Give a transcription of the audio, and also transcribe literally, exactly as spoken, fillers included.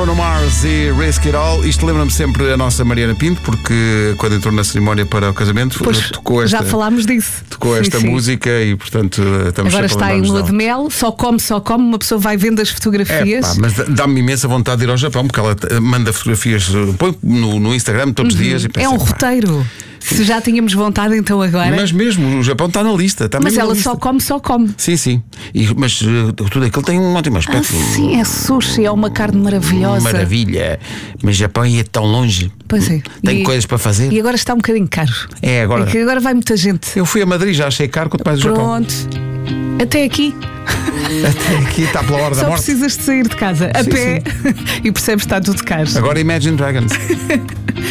Bruno Mars e Risk It All. Isto lembra-me sempre a nossa Mariana Pinto, porque quando entrou na cerimónia para o casamento, pois, tocou esta, já falámos disso. Tocou sim, esta sim. música e, portanto, estamos agora sempre a está em lua lembrar-nos de dela. mel, só come, só come. Uma pessoa vai vendo as fotografias. É, pá, mas dá-me imensa vontade de ir ao Japão, porque ela manda fotografias, põe no, no Instagram todos os uhum. dias. E pensa, é um pá, roteiro. Se já tínhamos vontade, então agora. Mas mesmo, o Japão está na lista. Está mas mesmo ela na lista. só come, só come. Sim, sim. E, mas uh, tudo aquilo tem um ótimo aspecto. Ah, sim, é sushi, é uma carne maravilhosa. Maravilha. Mas Japão é tão longe. Pois é. Tem e, coisas para fazer. E agora está um bocadinho caro. É, agora. É que agora vai muita gente. Eu fui a Madrid, já achei caro, quanto mais o Japão. Pronto. Até aqui. Até aqui está pela hora Só da morte. precisas de sair de casa a sim, pé sim. e percebes que está tudo caro. Agora Imagine Dragons.